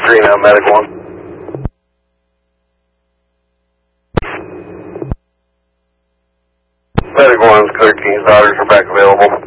3 now, medic 1. Medic 1's clear, King's daughters are back available.